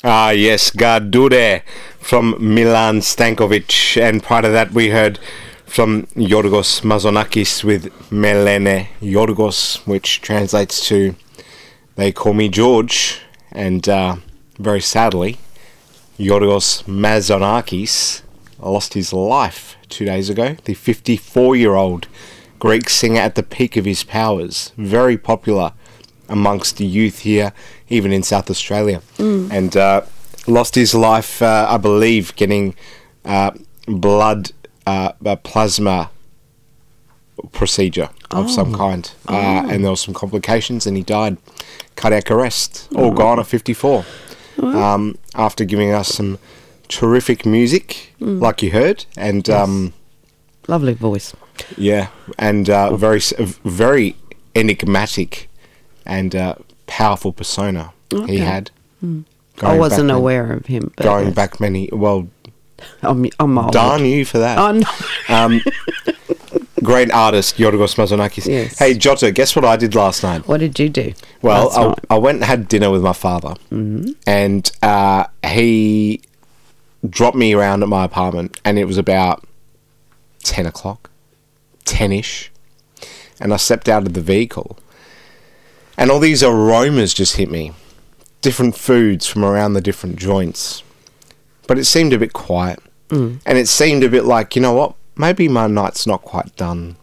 Ah, yes, Gardure from Milan Stankovic. And prior to that, we heard from Yorgos Mazonakis with Melene Yorgos, which translates to They Call Me George. And very sadly, Yorgos Mazonakis lost his life 2 days ago. The 54-year-old Greek singer at the peak of his powers. Very popular amongst the youth here, even in South Australia. And lost his life, I believe, getting blood plasma procedure of some kind. And there were some complications and he died. Cardiac arrest. All gone at 54. After giving us some terrific music, like you heard. And lovely voice. Yeah, and very enigmatic and powerful persona he had. I wasn't aware of him. But Going back many, well, I'm old. darn you for that. Oh, no. Great artist, Yorgos Mazonakis. Yes. Hey, Jota, guess what I did last night? What did you do? Well, I went and had dinner with my father, and he dropped me around at my apartment, and it was about 10 o'clock, 10-ish, and I stepped out of the vehicle, and all these aromas just hit me. Different foods from around the different joints. But it seemed a bit quiet. And it seemed a bit like, you know what? Maybe my night's not quite done.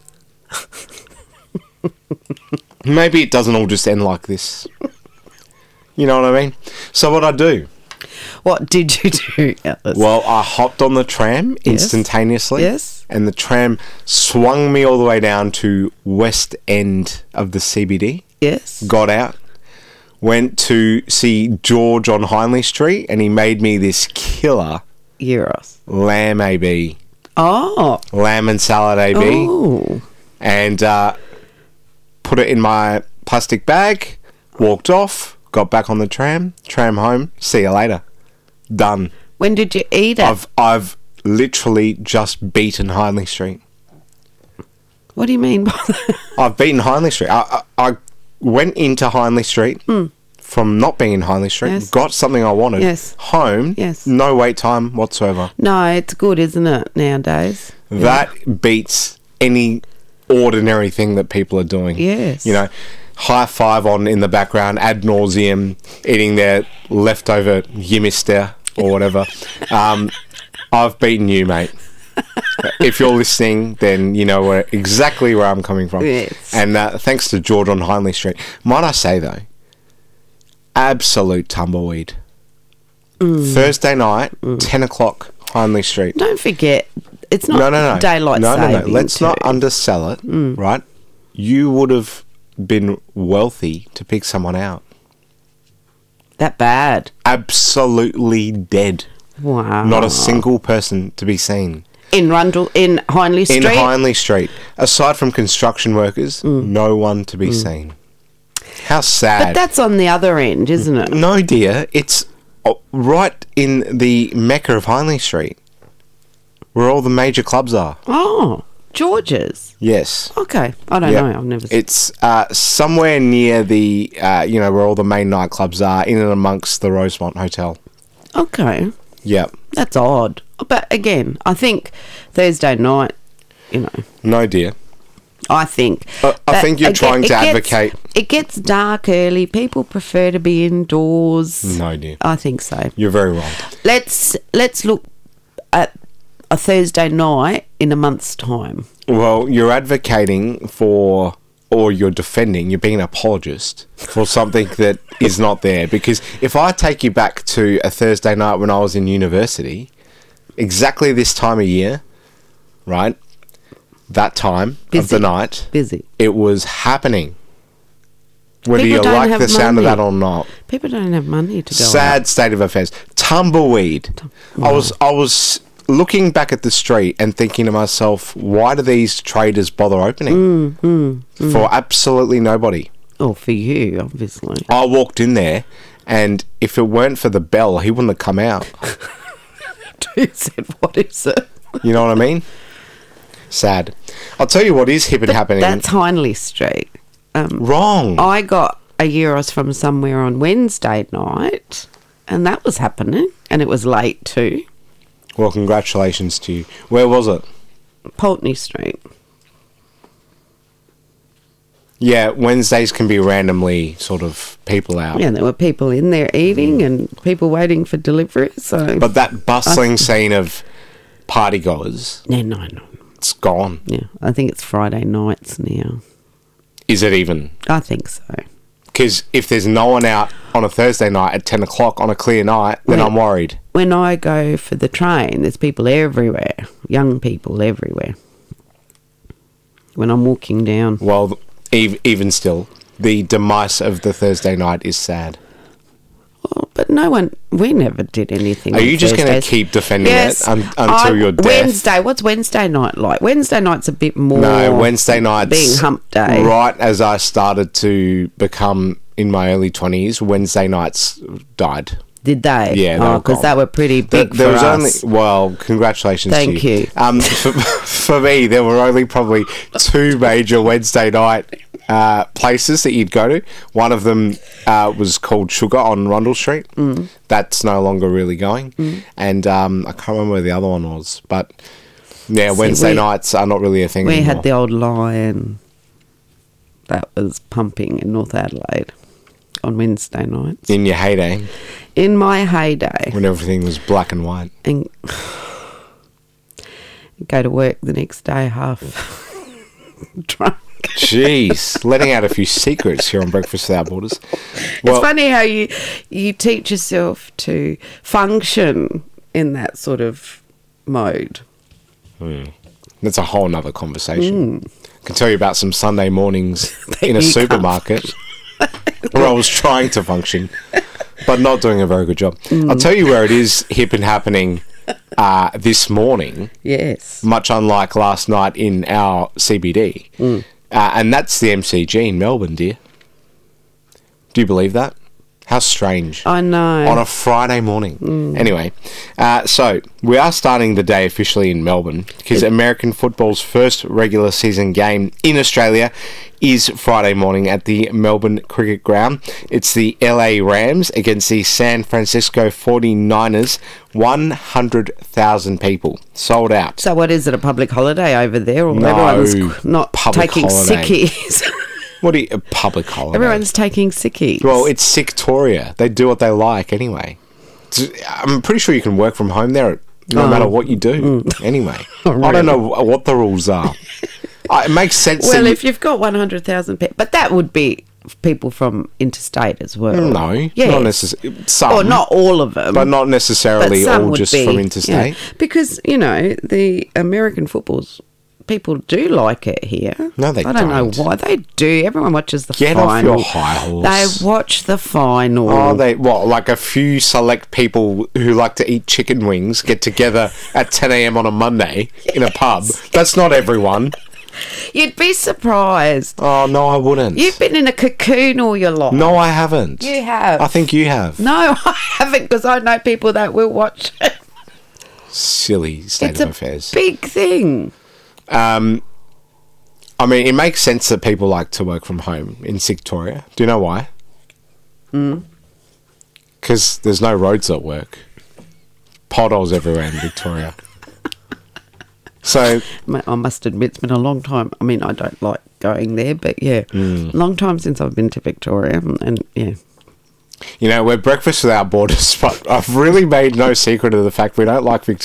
Maybe it doesn't all just end like this. You know what I mean? So what I do? What did you do, Alice? Well, I hopped on the tram instantaneously. Yes. And the tram swung me all the way down to West End of the CBD. Yes. Got out. Went to see George on Hindley Street, and he made me this killer Euros. lamb AB. Oh. Lamb and salad AB. Oh. And put it in my plastic bag, walked off, got back on the tram home, see you later. Done. When did you eat it? I've literally just beaten Hindley Street. What do you mean by that? I've beaten Hindley Street. I went into Hindley Street from not being in Hindley Street, Yes. got something I wanted, Yes. home, Yes. no wait time whatsoever. No, it's good, isn't it, nowadays? That beats any ordinary thing that people are doing. Yes. You know, high five on in the background, ad nauseum, eating their leftover yimister or whatever. I've beaten you, mate. If you're listening, then you know exactly where I'm coming from. Yes. And thanks to George on Hindley Street. Might I say, though, absolute tumbleweed. Thursday night, 10 o'clock, Hindley Street. Don't forget, it's not daylight saving. No. Let's not undersell it, right? You would have been wealthy to pick someone out. That bad. Absolutely dead. Wow. Not a single person to be seen. In Hindley Street? In Hindley Street. Aside from construction workers, no one to be seen. How sad. But that's on the other end, isn't it? No, dear. It's right in the mecca of Hindley Street, where all the major clubs are. Oh, George's. Yes. Okay. I don't know. I've never seen. It's somewhere near the, where all the main nightclubs are, in and amongst the Rosemont Hotel. Okay. Yep. That's odd. But again, I think Thursday night, No, dear. I think. I think you're trying to advocate. It gets dark early. People prefer to be indoors. No, dear. I think so. You're very wrong. Let's look at a Thursday night in a month's time. Well, you're advocating for, or you're defending, you're being an apologist for something that is not there. Because if I take you back to a Thursday night when I was in university, exactly this time of year, right? That time of the night, busy. It was happening. Whether People you don't like have the sound money. of that or not. People don't have money to go Sad out. state of affairs. Tumbleweed. I was looking back at the street and thinking to myself, why do these traders bother opening? For absolutely nobody. Oh, for you, obviously. I walked in there, and if it weren't for the bell, he wouldn't have come out. He said, what is it? You know what I mean? Sad. I'll tell you what is hip and happening. That's Hindley Street. Wrong. I got a Euros from somewhere on Wednesday night, and that was happening, and it was late too. Well, congratulations to you. Where was it? Pulteney Street. Yeah, Wednesdays can be randomly sort of people out. Yeah, there were people in there eating and people waiting for delivery. So, But that bustling scene of party goers, no. it's gone. Yeah, I think it's Friday nights now. Is it even? I think so. Because if there's no one out on a Thursday night at 10 o'clock on a clear night, then When- I'm worried. When I go for the train, there's people everywhere, young people everywhere. When I'm walking down. Well, even still, the demise of the Thursday night is sad. Oh, but no one, we never did anything. Are on you just going to Thursdays. keep defending Yes, it until you're deaf? Wednesday, what's Wednesday night like? Wednesday night's a bit more. No, Wednesday nights. Being hump day. Right as I started to become in my early 20s, Wednesday nights died. Did they? Yeah, they Oh, were because gone. they were pretty big There for was us. only, well, congratulations Thank to you. you. For me, there were only probably two major Wednesday night places that you'd go to. One of them was called Sugar on Rundle Street. That's no longer really going. And I can't remember where the other one was. But yeah, Wednesday nights are not really a thing We anymore. had the old Lion that was pumping in North Adelaide on Wednesday nights. In your heyday, In my heyday. when everything was black and white. And go to work the next day half drunk. Jeez, letting out a few secrets here on Breakfast Without Borders. It's funny how you teach yourself to function in that sort of mode. That's a whole nother conversation. I can tell you about some Sunday mornings in a you supermarket where I was trying to function, but not doing a very good job. I'll tell you where it is hip and happening this morning, Yes. much unlike last night in our CBD. And that's the MCG in Melbourne, dear. Do you believe that? How strange. I know. On a Friday morning. Anyway, so we are starting the day officially in Melbourne because American football's first regular season game in Australia is Friday morning at the Melbourne Cricket Ground. It's the LA Rams against the San Francisco 49ers. 100,000 people. Sold out. So what is it, a public holiday over there? Or No, everyone's not public taking holiday. sickies? What do you... A public holiday? Everyone's taking sickies. Well, it's Sictoria. They do what they like anyway. I'm pretty sure you can work from home there no matter what you do. Anyway, I don't know what the rules are. It makes sense. Well, that if you've got 100,000 people, but that would be people from interstate as well. no, Yes. not necessarily. Some, Or not all of them. but not necessarily some all would just be, from interstate. yeah. Because, the American footballs, people do like it here. No, they I don't don't. know why. They do. Everyone watches the Get final. off your high horse. They watch the final. Oh, like a few select people who like to eat chicken wings get together at 10 a.m. on a Monday in a pub. That's not everyone. You'd be surprised. Oh, no, I wouldn't. You've been in a cocoon all your life. No, I haven't. You have. I think you have. No, I haven't, because I know people that will watch it. Silly state It's of a affairs. big thing. I mean, it makes sense that people like to work from home in Victoria. Do you know why? Because there's no roads at work. Potholes everywhere in Victoria. So, I must admit, it's been a long time. I mean, I don't like going there, but yeah, long time since I've been to Victoria, and yeah. we're Breakfast Without Borders, but I've really made no secret of the fact we don't like Victoria.